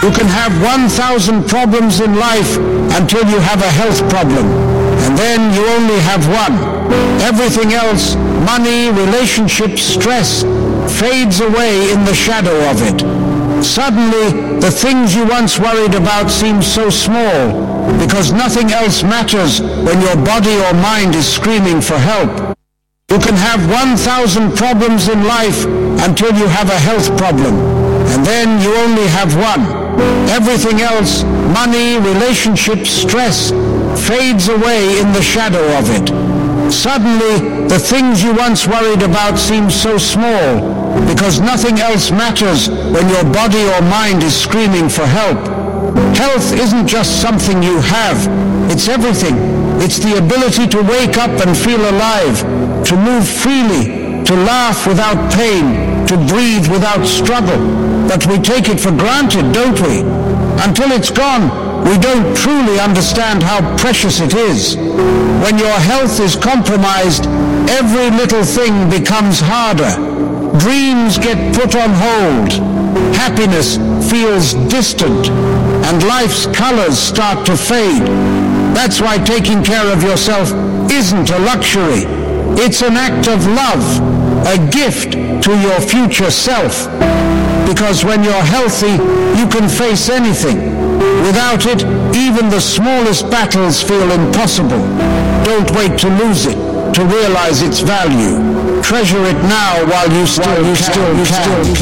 You can have 1,000 problems in life until you have a health problem, and then you only have one. Everything else, money, relationships, stress, fades away in the shadow of it. Suddenly, the things you once worried about seem so small, because nothing else matters when your body or mind is screaming for help. You can have 1,000 problems in life until you have a health problem, and then you only have one. Everything else, money, relationships, stress, fades away in the shadow of it. Suddenly, the things you once worried about seem so small, because nothing else matters when your body or mind is screaming for help. Health isn't just something you have, it's everything. It's the ability to wake up and feel alive, to move freely, to laugh without pain, to breathe without struggle. But we take it for granted, don't we? Until it's gone, we don't truly understand how precious it is. When your health is compromised, every little thing becomes harder. Dreams get put on hold. Happiness feels distant, and life's colors start to fade. That's why taking care of yourself isn't a luxury. It's an act of love, a gift to your future self. Because when you're healthy, you can face anything. Without it, even the smallest battles feel impossible. Don't wait to lose it, to realize its value. Treasure it now while you still can.